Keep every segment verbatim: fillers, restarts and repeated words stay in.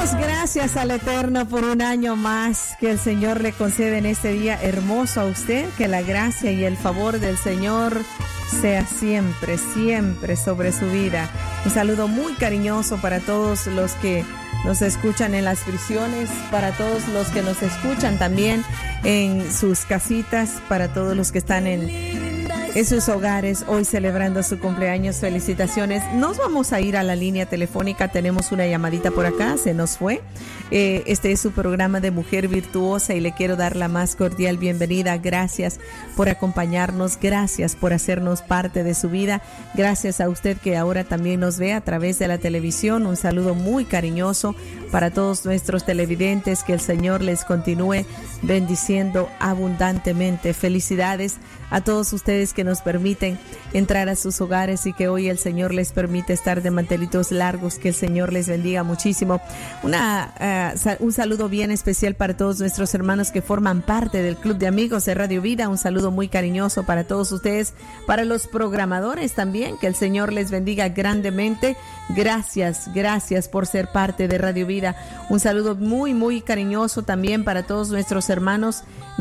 Damos gracias al Eterno por un año más que el Señor le concede en este día hermoso a usted. Que la gracia y el favor del Señor sea siempre, siempre sobre su vida. Un saludo muy cariñoso para todos los que nos escuchan en las prisiones, para todos los que nos escuchan también en sus casitas, para todos los que están en, en sus hogares hoy celebrando su cumpleaños. Felicitaciones. Nos vamos a ir a la línea telefónica. Tenemos una llamadita por acá, se nos fue. Eh, este es su programa de Mujer Virtuosa y le quiero dar la más cordial bienvenida. Gracias por acompañarnos, gracias por hacernos parte de su vida, gracias a usted que ahora también nos ve a través de la televisión. Un saludo muy cariñoso para todos nuestros televidentes, que el Señor les continúe bendiciendo abundantemente. Felicidades a todos ustedes que nos permiten entrar a sus hogares y que hoy el Señor les permite estar de mantelitos largos. Que el Señor les bendiga muchísimo. Una uh, un saludo bien especial para todos nuestros hermanos que forman parte del Club de Amigos de Radio Vida. Un saludo muy cariñoso para todos ustedes, para los programadores también. Que el Señor les bendiga grandemente. Gracias, gracias por ser parte de Radio Vida. Un saludo muy, muy cariñoso también para todos nuestros hermanos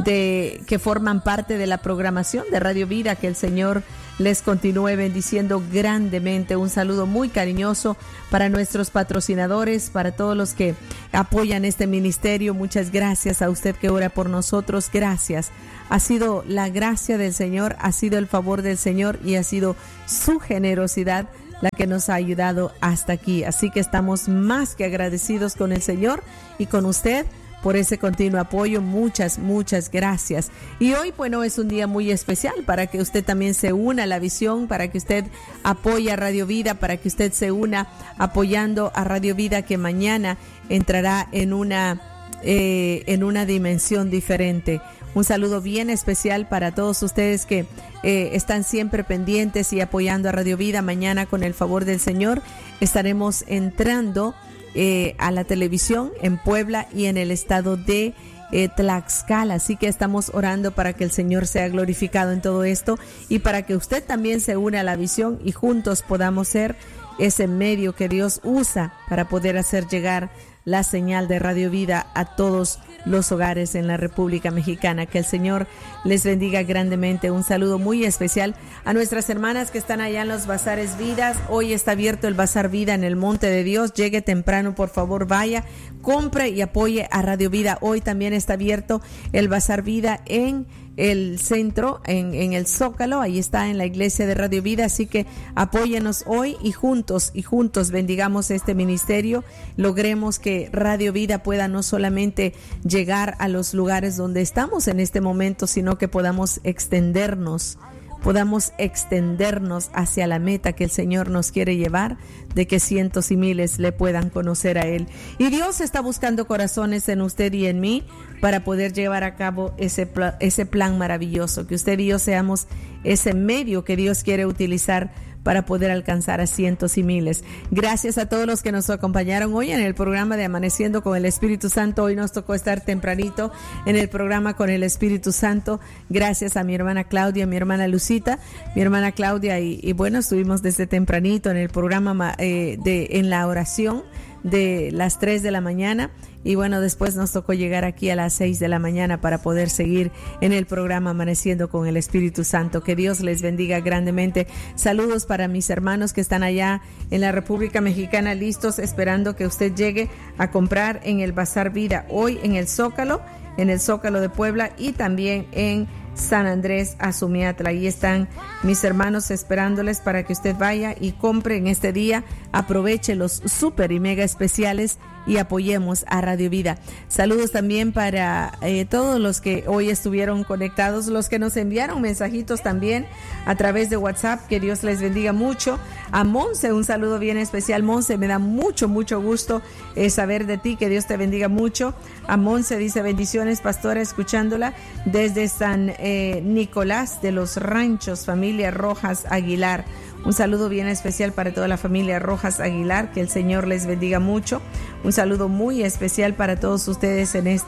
de que forman parte de la programación de Radio Vida. Que el Señor les continúe bendiciendo grandemente. Un saludo muy cariñoso para nuestros patrocinadores, para todos los que apoyan este ministerio. Muchas gracias a usted que ora por nosotros. Gracias. Ha sido la gracia del Señor, ha sido el favor del Señor y ha sido su generosidad la que nos ha ayudado hasta aquí. Así que estamos más que agradecidos con el Señor y con usted por ese continuo apoyo. Muchas, muchas gracias. Y hoy, bueno, es un día muy especial para que usted también se una a la visión, para que usted apoye a Radio Vida, para que usted se una apoyando a Radio Vida, que mañana entrará en una, eh, en una dimensión diferente. Un saludo bien especial para todos ustedes que eh, están siempre pendientes y apoyando a Radio Vida. Mañana, con el favor del Señor, estaremos entrando Eh, a la televisión en Puebla y en el estado de eh, Tlaxcala. Así que estamos orando para que el Señor sea glorificado en todo esto y para que usted también se una a la visión y juntos podamos ser ese medio que Dios usa para poder hacer llegar la señal de Radio Vida a todos los hogares en la República Mexicana. Que el Señor les bendiga grandemente. Un saludo muy especial a nuestras hermanas que están allá en los Bazares Vidas. Hoy está abierto el Bazar Vida en el Monte de Dios. Llegue temprano, por favor, vaya, compre y apoye a Radio Vida. Hoy también está abierto el Bazar Vida en el centro, en, en el Zócalo. Ahí está, en la iglesia de Radio Vida. Así que apóyenos hoy y juntos y juntos bendigamos este ministerio. Logremos que Radio Vida pueda no solamente llegar a los lugares donde estamos en este momento, sino que podamos extendernos podamos extendernos hacia la meta que el Señor nos quiere llevar, de que cientos y miles le puedan conocer a Él. Y Dios está buscando corazones en usted y en mí para poder llevar a cabo ese, pl- ese plan maravilloso, que usted y yo seamos ese medio que Dios quiere utilizar para poder alcanzar a cientos y miles. Gracias a todos los que nos acompañaron hoy en el programa de Amaneciendo con el Espíritu Santo. Hoy nos tocó estar tempranito en el programa con el Espíritu Santo. Gracias a mi hermana Claudia, mi hermana Lucita, mi hermana Claudia y, y bueno, estuvimos desde tempranito en el programa eh, de en la oración de las tres de la mañana. Y bueno, después nos tocó llegar aquí a las seis de la mañana para poder seguir en el programa Amaneciendo con el Espíritu Santo. Que Dios les bendiga grandemente. Saludos para mis hermanos que están allá en la República Mexicana, listos, esperando que usted llegue a comprar en el Bazar Vida. Hoy en el Zócalo, en el Zócalo de Puebla y también en San Andrés Azumiatla. Ahí están mis hermanos esperándoles para que usted vaya y compre en este día. Aproveche los súper y mega especiales y apoyemos a Radio Vida. Saludos también para eh, todos los que hoy estuvieron conectados, los que nos enviaron mensajitos también a través de WhatsApp. Que Dios les bendiga mucho. A Monse, un saludo bien especial. Monse, me da mucho, mucho gusto eh, saber de ti. Que Dios te bendiga mucho. A Monse dice: bendiciones, pastora, escuchándola desde San eh, Nicolás de los Ranchos, familia Rojas Aguilar. Un saludo bien especial para toda la familia Rojas Aguilar, que el Señor les bendiga mucho. Un saludo muy especial para todos ustedes en esta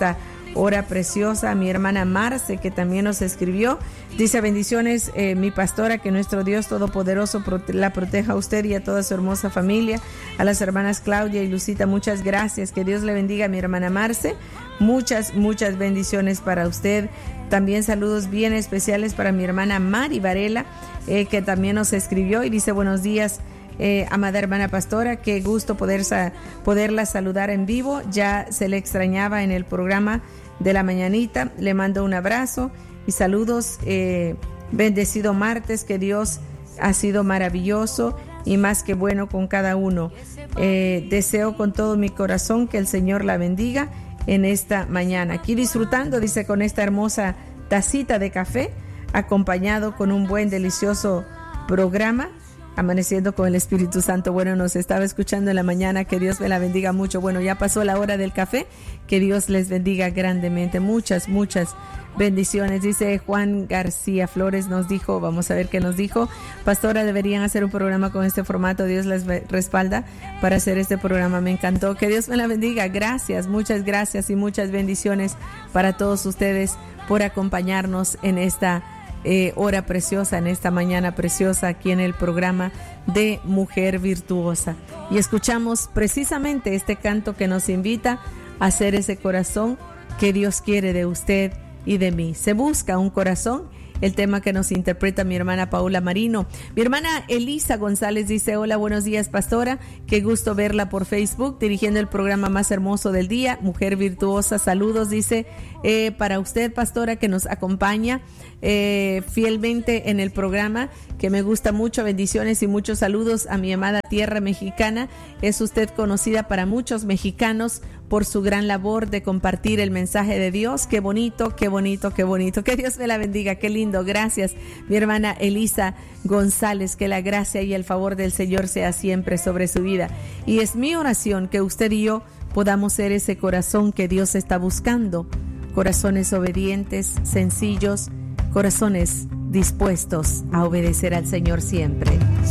hora preciosa. A mi hermana Marce, que también nos escribió, dice: bendiciones, eh, mi pastora, que nuestro Dios Todopoderoso prote- la proteja a usted y a toda su hermosa familia. A las hermanas Claudia y Lucita, muchas gracias, que Dios le bendiga a mi hermana Marce. Muchas, muchas bendiciones para usted. También saludos bien especiales para mi hermana Mari Varela, eh, que también nos escribió y dice: buenos días, eh, amada hermana pastora, qué gusto poder sa- poderla saludar en vivo. Ya se le extrañaba en el programa de la mañanita. Le mando un abrazo y saludos. Eh, bendecido martes, que Dios ha sido maravilloso y más que bueno con cada uno. Eh, deseo con todo mi corazón que el Señor la bendiga en esta mañana. Aquí disfrutando, dice, con esta hermosa tacita de café, acompañado con un buen, delicioso programa, amaneciendo con el Espíritu Santo. Bueno, nos estaba escuchando en la mañana, que Dios me la bendiga mucho. Bueno, ya pasó la hora del café, que Dios les bendiga grandemente. Muchas, muchas bendiciones. Dice Juan García Flores, nos dijo, vamos a ver qué nos dijo: pastora, deberían hacer un programa con este formato. Dios les respalda para hacer este programa. Me encantó. Que Dios me la bendiga. Gracias, muchas gracias y muchas bendiciones para todos ustedes por acompañarnos en esta eh, hora preciosa, en esta mañana preciosa, aquí en el programa de Mujer Virtuosa. Y escuchamos precisamente este canto que nos invita a hacer ese corazón que Dios quiere de usted y de mí. Se busca un corazón, el tema que nos interpreta mi hermana Paula Marino. Mi hermana Elisa González dice: hola, buenos días, pastora, qué gusto verla por Facebook, dirigiendo el programa más hermoso del día, Mujer Virtuosa. Saludos, dice, eh, para usted, pastora, que nos acompaña eh, fielmente en el programa, que me gusta mucho. Bendiciones y muchos saludos a mi amada tierra mexicana. Es usted conocida para muchos mexicanos por su gran labor de compartir el mensaje de Dios. Qué bonito, qué bonito, qué bonito. Que Dios me la bendiga, qué lindo. Gracias, mi hermana Elisa González. Que la gracia y el favor del Señor sea siempre sobre su vida. Y es mi oración que usted y yo podamos ser ese corazón que Dios está buscando. Corazones obedientes, sencillos, corazones dispuestos a obedecer al Señor siempre.